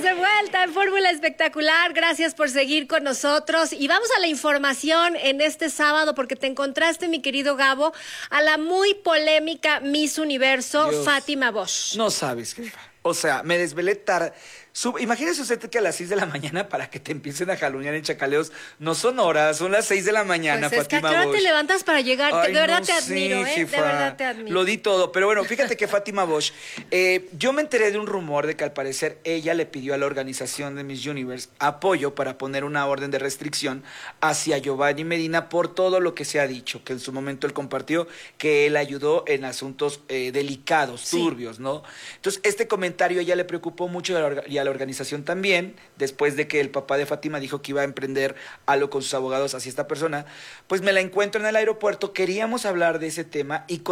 Estamos de vuelta en Fórmula Espectacular. Gracias por seguir con nosotros. Y vamos a la información en este sábado porque te encontraste, mi querido Gabo, a la muy polémica Miss Universo, Dios, Fátima Bosch. No sabes, jefa. O sea, me desvelé tarde. Imagínese usted que a las 6 de la mañana para que te empiecen a jalonear en chacaleos no son horas, son las 6 de la mañana, Pues es que Fátima ¿a qué hora Bosch. te levantas para llegar? Ay, de verdad no te sé, admiro, ¿eh? jefa. De verdad te admiro. Lo di todo, pero bueno, fíjate que Fátima Bosch, yo me enteré de un rumor de que al parecer ella le pidió a la organización de Miss Universe apoyo para poner una orden de restricción hacia Giovanni Medina por todo lo que se ha dicho, que en su momento él compartió que él ayudó en asuntos delicados, turbios, ¿no? Entonces, este comentario a ella le preocupó mucho y a la organización también, después de que el papá de Fátima dijo que iba a emprender algo con sus abogados hacia esta persona, pues me la encuentro en el aeropuerto, queríamos hablar de ese tema y